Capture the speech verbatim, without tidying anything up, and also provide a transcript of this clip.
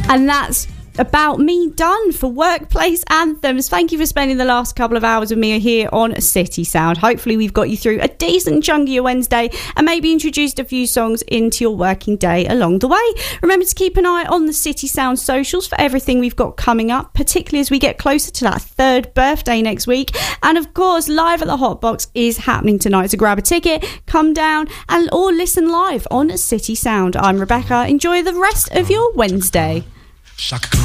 And that's about me done for Workplace Anthems. Thank you for spending the last couple of hours with me here on City Sound. Hopefully we've got you through a decent chunk of your Wednesday and maybe introduced a few songs into your working day along the way. Remember to keep an eye on the City Sound socials for everything we've got coming up, particularly as we get closer to that third birthday next week. And of course, Live at the Hotbox is happening tonight, so grab a ticket, come down and or listen live on City Sound. I'm Rebecca. Enjoy the rest of your Wednesday. Shaka